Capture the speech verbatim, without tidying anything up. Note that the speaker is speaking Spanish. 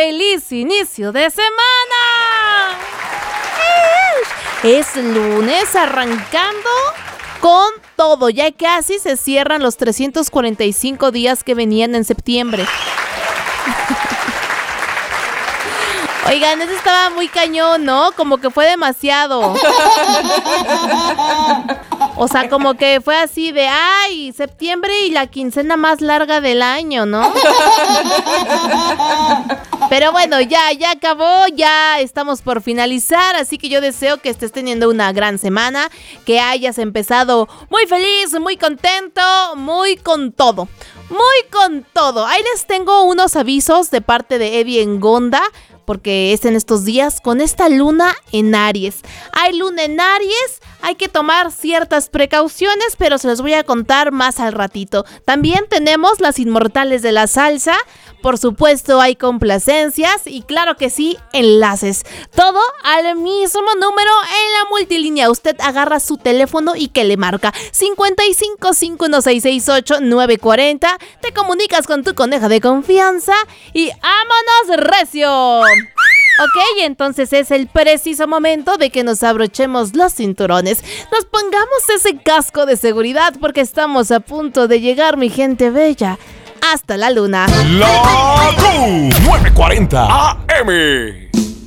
¡Feliz inicio de semana! Es lunes, arrancando con todo. Ya casi se cierran los trescientos cuarenta y cinco días que venían en septiembre. Oigan, eso estaba muy cañón, ¿no? Como que fue demasiado. O sea, como que fue así de, ay, septiembre y la quincena más larga del año, ¿no? Pero bueno, ya, ya acabó, ya estamos por finalizar, así que yo deseo que estés teniendo una gran semana, que hayas empezado muy feliz, muy contento, muy con todo, muy con todo. Ahí les tengo unos avisos de parte de Eddie Engonda, porque es en estos días con esta luna en Aries. Hay luna en Aries, hay que tomar ciertas precauciones, pero se los voy a contar más al ratito. También tenemos las inmortales de la salsa, por supuesto hay complacencias y claro que sí, enlaces. Todo al mismo número en la multilínea. Usted agarra su teléfono y que le marca cincuenta y cinco, cincuenta y uno, seiscientos sesenta y ocho, novecientos cuarenta. Te comunicas con tu coneja de confianza y ¡vámonos recio! Ok, entonces es el preciso momento de que nos abrochemos los cinturones, nos pongamos ese casco de seguridad porque estamos a punto de llegar, mi gente bella, hasta la luna. La Q nueve cuarenta A M.